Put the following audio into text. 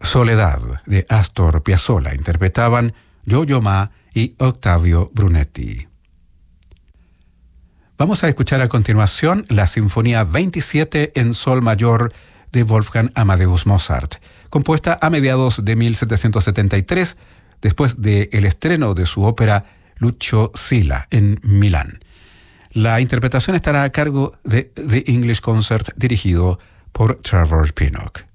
Soledad, de Astor Piazzolla, interpretaban Yo-Yo Ma y Octavio Brunetti. Vamos a escuchar a continuación la Sinfonía 27 en Sol mayor de Wolfgang Amadeus Mozart, compuesta a mediados de 1773, después del estreno de su ópera Lucio Silla en Milán. La interpretación estará a cargo de The English Concert, dirigido por Trevor Pinnock.